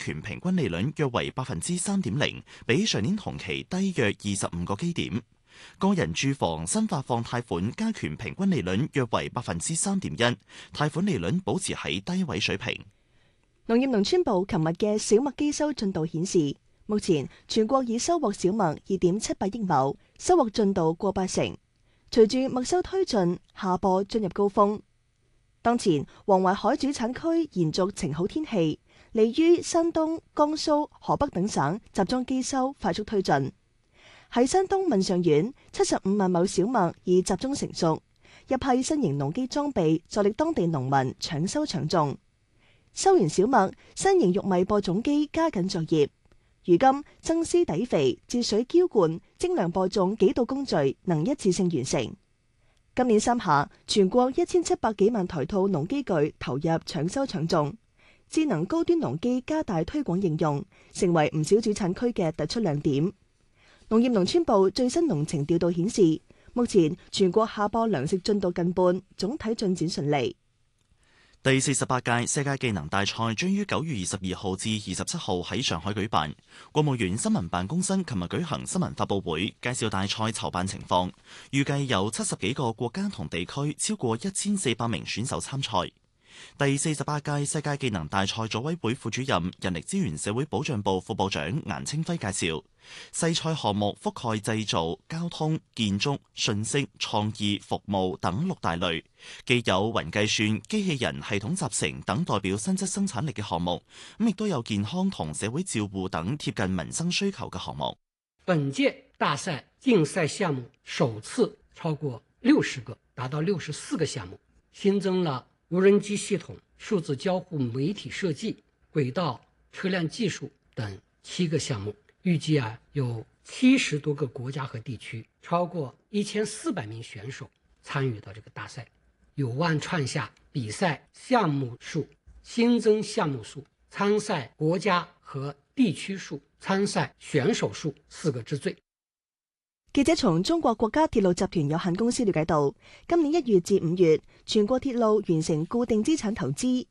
權平均利率約為3.0%，比上年同期低約25個基點。個人住房新發放貸款加權平均利率約為3.1%，貸款利率保持喺低位水平。 農業農村部琴日嘅小麥機收進度顯示，目前全國已收穫小麥2.78億畝，收穫進度過80%。隨住麥收推進，夏播進入高峰。當前黃淮海主產區延續晴好天氣，利於山東、江蘇、河北等省集中機收快速推進。喺山東岷上縣，75萬畝小麥已集中成熟，一批新型農機裝備助力當地農民搶收搶種。收完小麥，新型玉米播種機加緊作業。如今增施底肥、治水澆灌、精良播種幾道工序能一次性完成。今年三下，全國1700幾萬台套農機具投入搶收搶種，智能高端農機加大推廣應用，成為唔少主產區嘅突出亮點。農業農村部最新農情調度顯示，目前全國夏播糧食進度近半，總體進展順利。 第48屆世界技能大賽將於9月22號至27號喺上海舉辦。國務院新聞辦公室琴日舉行新聞發佈會，介紹大賽籌辦情況，預計有70幾個國家同地區，超過1400名選手參賽。第48屆世界技能大賽組委會副主任、人力資源社會保障部副部長顏清輝介紹，世賽項目覆蓋製造、交通、建築、信息、創意、服務等6大類，既有雲計算、機器人、系統集成等代表新質生產力嘅項目，亦都有健康同社會照顧等貼近民生需求嘅項目。 本屆大賽競賽項目首次超過60個，達到64個項目，新增了無人機系統、數字交互媒體設計、軌道車輛技術等7個項目，預計有70多個國家和地區，超過1400名選手參與到這個大賽，有望創下比賽項目數、新增項目數、參賽國家和地區數、參賽選手數4個之最。 記者從中國國家鐵路集團有限公司了解到，今年1月至5月，全國鐵路完成固定資產投資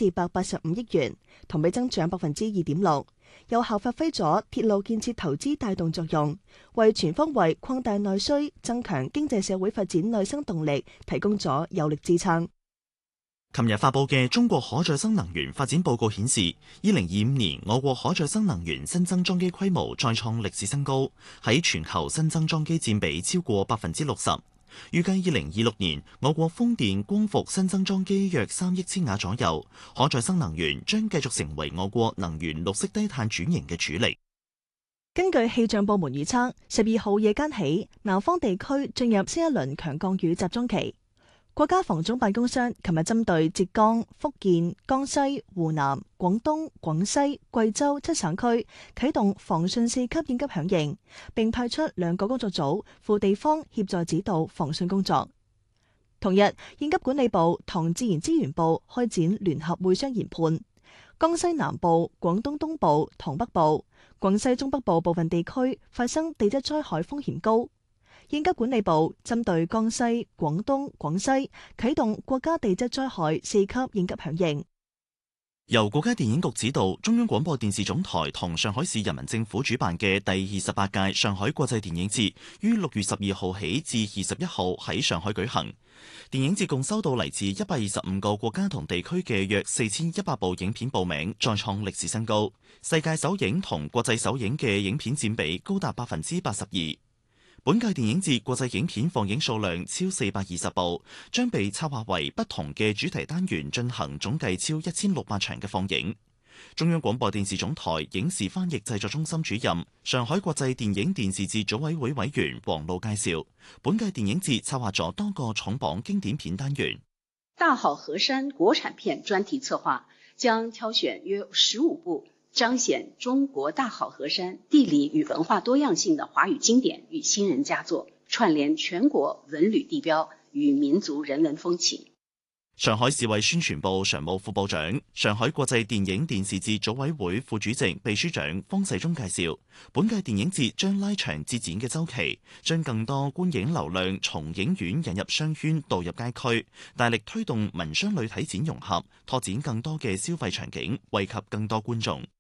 2485億元，同比增長2.6%，有效發揮咗鐵路建設投資帶動作用，為全方位擴大內需、增強經濟社會發展內生動力提供咗有力支撐。 琴日發佈嘅《中國可再生能源發展報告》顯示，2025年我國可再生能源新增裝機規模再創歷史新高，喺全球新增裝機佔比超過60%。預計2026年我國風電、光伏新增裝機約3億千瓦左右，可再生能源將繼續成為我國能源綠色低碳轉型嘅主力。 根據氣象部門預測，12號夜間起，南方地區進入新一輪強降雨集中期。國家防總辦公室琴日針對浙江、福建、江西、湖南、廣東、廣西、貴州7省區啟動防汛4級應急響應，並派出2個工作組赴地方協助指導防汛工作。同日，應急管理部同自然資源部開展聯合會商研判，江西南部、廣東東部同北部、廣西中北部部分地區發生地質災害風險高。應急管理部針對江西、廣東、廣西啟動國家地質災害4級應急響應。 由國家電影局指導，中央廣播電視總台同上海市人民政府主辦嘅第28屆上海國際電影節，於6月12號起至21號喺上海舉行。電影節共收到嚟自125個國家同地區嘅約4100部影片報名，再創歷史新高。世界首映同國際首映嘅影片佔比高達82%。本屆電影節國際影片放映數量超420部，將被策劃為不同嘅主題單元進行總計超1600場嘅放映。中央廣播電視總台影視翻譯製作中心主任、上海國際電影電視節組委會委員黃璐介紹，本屆電影節策劃咗多個重磅經典片單元。 大好河山國產片專題策劃將挑選約15部彰顯中國大好河山地理與文化多樣性的華語經典與新人佳作，串聯全國文旅地標與民族人文風情。 上海市委宣傳部常務副部長、上海國際電影電視節組委會副主席、秘書長方世忠介紹，本屆電影節將拉長節展嘅週期，將更多觀影流量從影院引入商圈，導入街區，大力推動民商旅體展融合，拓展更多嘅消費場景，惠及更多觀眾。